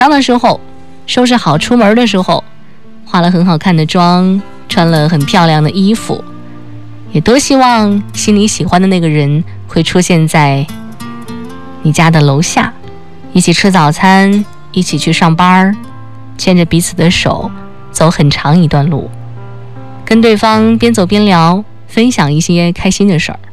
上的时候，收拾好出门的时候，化了很好看的妆，穿了很漂亮的衣服，也多希望心里喜欢的那个人会出现在你家的楼下，一起吃早餐，一起去上班，牵着彼此的手走很长一段路，跟对方边走边聊，分享一些开心的事儿。